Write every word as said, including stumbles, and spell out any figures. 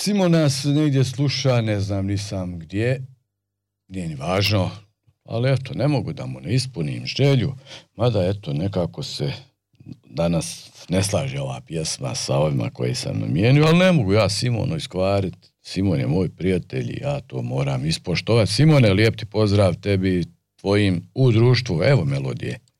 Simon nas negdje sluša, ne znam ni sam gdje, nije ni važno, ali eto, ne mogu da mu ne ispunim želju, mada eto, nekako se danas ne slaže ova pjesma sa ovima koji sam namijenio, ali ne mogu ja Simonu iskvariti. Simon je moj prijatelj i ja to moram ispoštovati. Simone, lijep ti pozdrav tebi, tvojim u društvu, evo melodije.